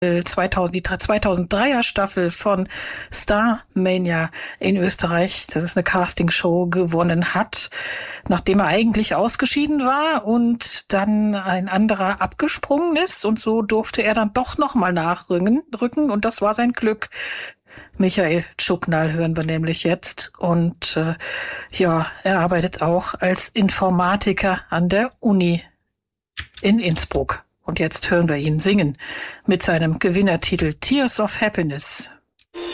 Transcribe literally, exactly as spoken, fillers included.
zweitausend, die zweitausenddreier Staffel von Starmania in Österreich, das ist eine Castingshow, gewonnen hat, nachdem er eigentlich ausgeschieden war und dann ein anderer abgesprungen ist, und so durfte er dann doch nochmal nachrücken rücken, und das war sein Glück. Michael Tschuknal hören wir nämlich jetzt, und äh, ja, er arbeitet auch als Informatiker an der Uni in Innsbruck. Und jetzt hören wir ihn singen mit seinem Gewinnertitel Tears of Happiness.